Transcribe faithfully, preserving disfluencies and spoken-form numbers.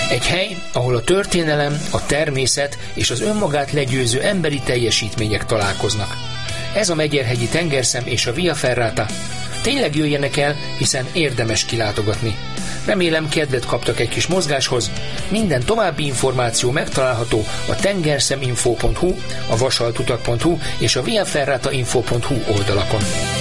Egy hely, ahol a történelem, a természet és az önmagát legyőző emberi teljesítmények találkoznak. Ez a Megyerhegyi tengerszem és a Via Ferrata. Tényleg jöjjenek el, hiszen érdemes kilátogatni. Remélem kedvet kaptak egy kis mozgáshoz. Minden további információ megtalálható a tengerszeminfo pont hu, a vasaltutak pont hu és a viaferratainfo pont hu oldalakon.